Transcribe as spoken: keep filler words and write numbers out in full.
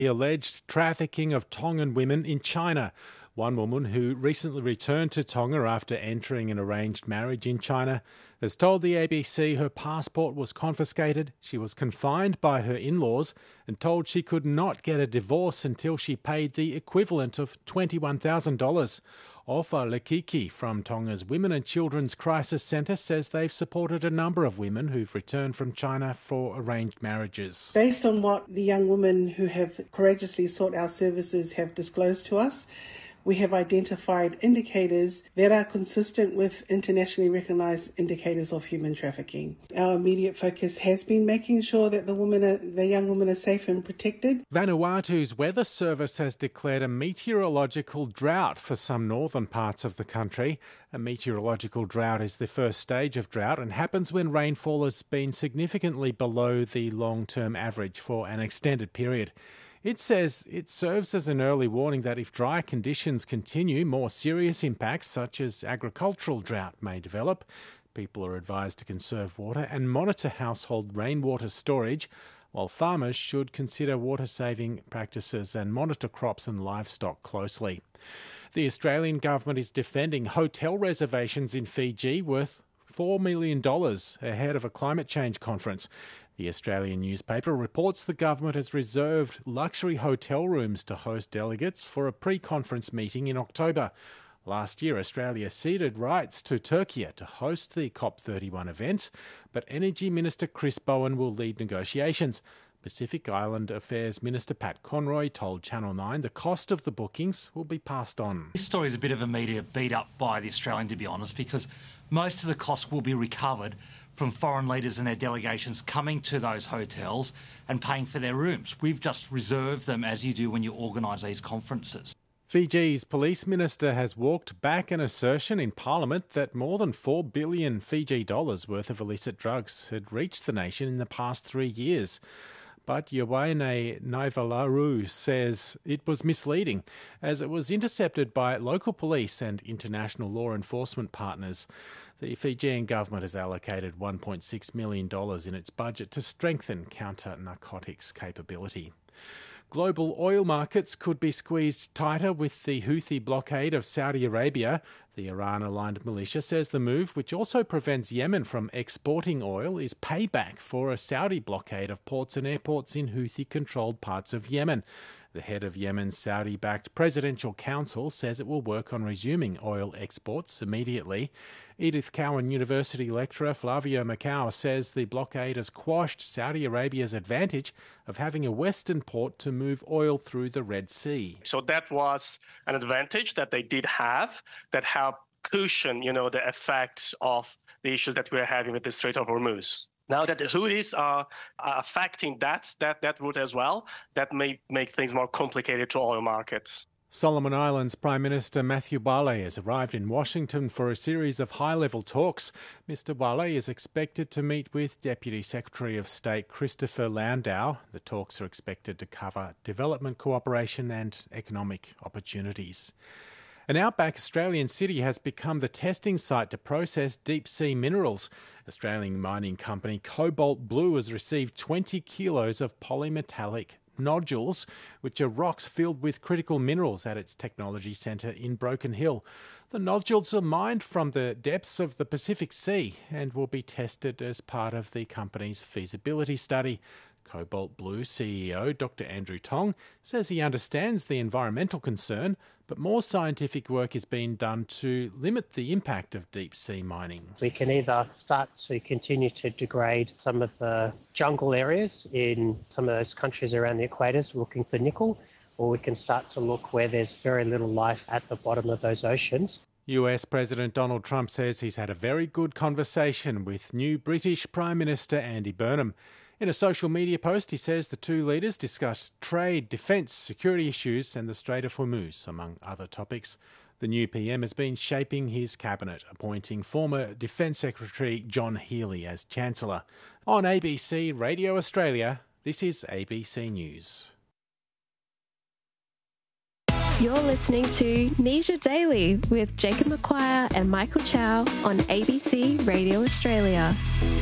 The alleged trafficking of Tongan women in China. One woman who recently returned to Tonga after entering an arranged marriage in China has told the A B C her passport was confiscated, she was confined by her in-laws and told she could not get a divorce until she paid the equivalent of twenty-one thousand dollars. Ofa Lekiki from Tonga's Women and Children's Crisis Centre says they've supported a number of women who've returned from China for arranged marriages. Based on what the young women who have courageously sought our services have disclosed to us, we have identified indicators that are consistent with internationally recognised indicators of human trafficking. Our immediate focus has been making sure that the women, are, the young women are safe and protected. Vanuatu's weather service has declared a meteorological drought for some northern parts of the country. A meteorological drought is the first stage of drought and happens when rainfall has been significantly below the long-term average for an extended period. It says it serves as an early warning that if dry conditions continue, more serious impacts such as agricultural drought may develop. People are advised to conserve water and monitor household rainwater storage, while farmers should consider water-saving practices and monitor crops and livestock closely. The Australian government is defending hotel reservations in Fiji worth four million dollars ahead of a climate change conference. The Australian newspaper reports the government has reserved luxury hotel rooms to host delegates for a pre-conference meeting in October. Last year, Australia ceded rights to Turkey to host the COP thirty-one event, but Energy Minister Chris Bowen will lead negotiations. Pacific Island Affairs Minister Pat Conroy told Channel nine the cost of the bookings will be passed on. This story is a bit of a media beat up by the Australian, to be honest, because most of the costs will be recovered from foreign leaders and their delegations coming to those hotels and paying for their rooms. We've just reserved them as you do when you organise these conferences. Fiji's police minister has walked back an assertion in Parliament that more than four billion Fiji dollars worth of illicit drugs had reached the nation in the past three years. But Yawaine Naivalaru says it was misleading, as it was intercepted by local police and international law enforcement partners. The Fijian government has allocated one point six million dollars in its budget to strengthen counter-narcotics capability. Global oil markets could be squeezed tighter with the Houthi blockade of Saudi Arabia. The Iran-aligned militia says the move, which also prevents Yemen from exporting oil, is payback for a Saudi blockade of ports and airports in Houthi-controlled parts of Yemen. The head of Yemen's Saudi-backed Presidential Council says it will work on resuming oil exports immediately. Edith Cowan University lecturer Flavio Macau says the blockade has quashed Saudi Arabia's advantage of having a western port to move oil through the Red Sea. So that was an advantage that they did have that helped cushion, you know, the effects of the issues that we're having with the Strait of Hormuz. Now that the Houthis are affecting that, that, that route as well, that may make things more complicated to oil markets. Solomon Islands Prime Minister Matthew Wale has arrived in Washington for a series of high-level talks. Mister Wale is expected to meet with Deputy Secretary of State Christopher Landau. The talks are expected to cover development cooperation and economic opportunities. An outback Australian city has become the testing site to process deep-sea minerals. Australian mining company Cobalt Blue has received twenty kilos of polymetallic nodules, which are rocks filled with critical minerals at its technology centre in Broken Hill. The nodules are mined from the depths of the Pacific Sea and will be tested as part of the company's feasibility study. Cobalt Blue C E O Doctor Andrew Tong says he understands the environmental concern, but more scientific work is being done to limit the impact of deep-sea mining. We can either start to continue to degrade some of the jungle areas in some of those countries around the equators looking for nickel, or we can start to look where there's very little life at the bottom of those oceans. U S President Donald Trump says he's had a very good conversation with new British Prime Minister Andy Burnham. In a social media post, he says the two leaders discussed trade, defence, security issues and the Strait of Hormuz, among other topics. The new P M has been shaping his cabinet, appointing former Defence Secretary John Healey as Chancellor. On A B C Radio Australia, this is A B C News. You're listening to Nisha Daily with Jacob McQuire and Michael Chow on A B C Radio Australia.